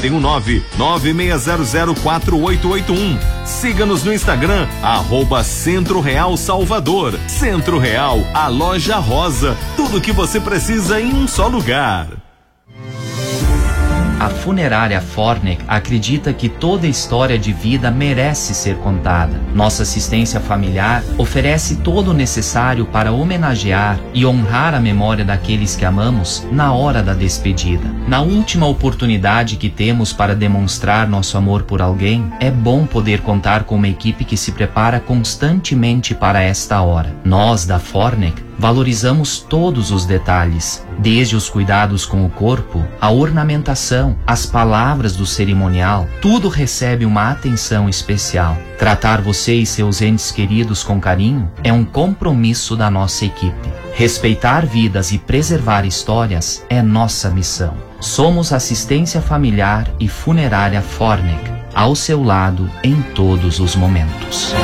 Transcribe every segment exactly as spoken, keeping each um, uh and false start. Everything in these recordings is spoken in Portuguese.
um nove, nove seis zero zero, quatro oito oito um. Siga-nos no Instagram, arroba Centro Real Salvador. Centro Real, a loja rosa. Tudo que você precisa em um só lugar. A funerária Fornec acredita que toda história de vida merece ser contada. Nossa assistência familiar oferece todo o necessário para homenagear e honrar a memória daqueles que amamos na hora da despedida. Na última oportunidade que temos para demonstrar nosso amor por alguém, é bom poder contar com uma equipe que se prepara constantemente para esta hora. Nós, da Fornec, valorizamos todos os detalhes, desde os cuidados com o corpo, a ornamentação, as palavras do cerimonial, tudo recebe uma atenção especial. Tratar você e seus entes queridos com carinho é um compromisso da nossa equipe. Respeitar vidas e preservar histórias é nossa missão. Somos assistência familiar e funerária Fornec, ao seu lado em todos os momentos.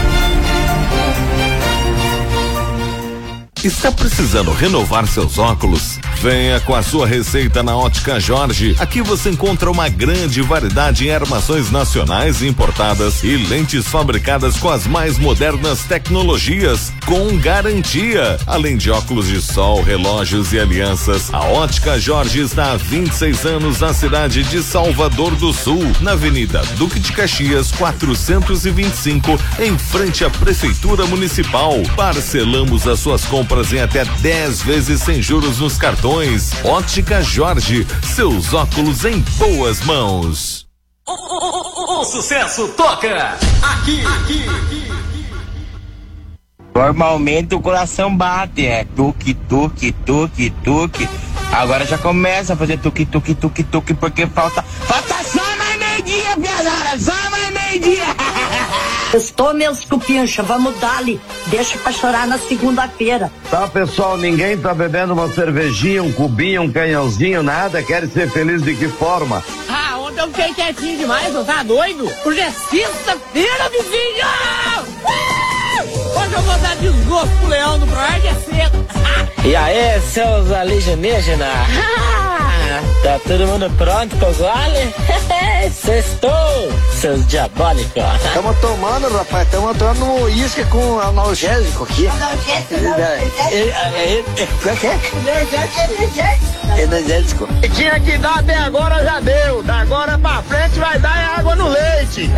Está precisando renovar seus óculos? Venha com a sua receita na Ótica Jorge. Aqui você encontra uma grande variedade em armações nacionais e importadas e lentes fabricadas com as mais modernas tecnologias, com garantia. Além de óculos de sol, relógios e alianças, a Ótica Jorge está há vinte e seis anos na cidade de Salvador do Sul, na Avenida Duque de Caxias, quatrocentos e vinte e cinco, em frente à Prefeitura Municipal. Parcelamos as suas compras em até dez vezes sem juros nos cartões. Ótica Jorge, seus óculos em boas mãos. O, o, o, o sucesso toca aqui, aqui, aqui. Normalmente o coração bate, é tuque, tuque, tuque, tuque. Agora já começa a fazer tuque, tuque, tuque, tuque, porque falta, falta só mais meio-dia, piazada, só mais meio-dia. Estou, meus cupincha, vamos dar-lhe. Deixa pra chorar na segunda-feira. Tá, pessoal, ninguém tá bebendo uma cervejinha, um cubinho, um canhãozinho, nada? Quer ser feliz de que forma? Ah, ontem eu fiquei quietinho demais, não tá doido? Hoje é sexta-feira, vizinho! Uh! Hoje eu vou dar desgosto pro leão do Proerd, é cedo. E aí, seus alienígenas? Tá todo mundo pronto pro gole? Sextou, seus diabólicos. Estamos tomando, rapaz, estamos tomando uísque com analgésico aqui. Analgésico, Qual que é? Energético. Tinha que dar até agora, já deu. Da agora pra frente vai dar água no leite.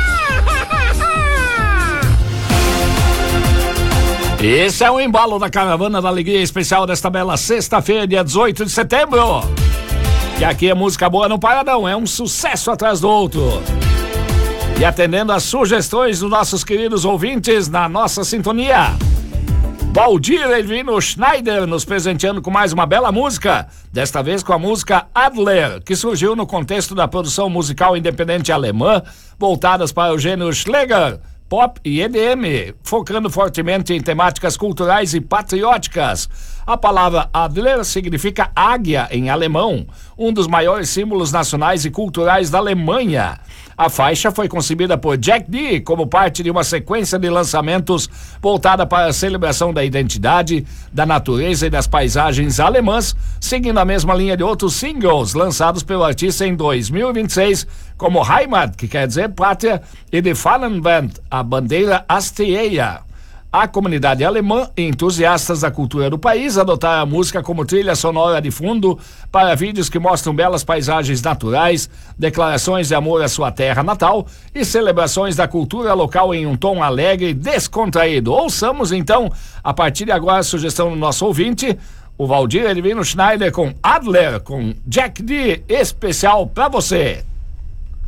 Esse é o embalo da Caravana da Alegria especial desta bela sexta-feira, dia dezoito de setembro. E aqui é música boa não para não, é um sucesso atrás do outro. E atendendo às sugestões dos nossos queridos ouvintes na nossa sintonia, Valdir Elvino Schneider nos presenteando com mais uma bela música, desta vez com a música Adler, que surgiu no contexto da produção musical independente alemã, voltadas para o gênero Schlager, pop e E D M, focando fortemente em temáticas culturais e patrióticas. A palavra Adler significa águia em alemão, um dos maiores símbolos nacionais e culturais da Alemanha. A faixa foi concebida por Jack Dee como parte de uma sequência de lançamentos voltada para a celebração da identidade, da natureza e das paisagens alemãs, seguindo a mesma linha de outros singles lançados pelo artista em dois mil e vinte e seis, como Heimat, que quer dizer pátria, e The Fahnenwand, a bandeira hasteia. A comunidade alemã e entusiastas da cultura do país adotaram a música como trilha sonora de fundo para vídeos que mostram belas paisagens naturais, declarações de amor à sua terra natal e celebrações da cultura local em um tom alegre e descontraído. Ouçamos então, a partir de agora, a sugestão do nosso ouvinte, o Valdir Elvino Schneider com Adler, com Jack Dee, especial pra você.